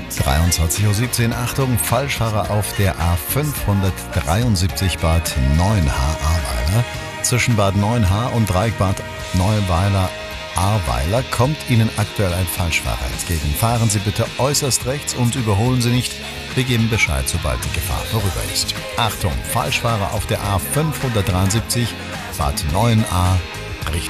23:17 Uhr. Achtung, Falschfahrer auf der A573 Bad Neuenahr-Ahrweiler. Zwischen Bad Neuenahr und Dreieck Bad Neuweiler-Ahrweiler kommt Ihnen aktuell ein Falschfahrer entgegen. Fahren Sie bitte äußerst rechts und überholen Sie nicht. Wir geben Bescheid, sobald die Gefahr vorüber ist. Achtung, Falschfahrer auf der A573 Bad Neuenahr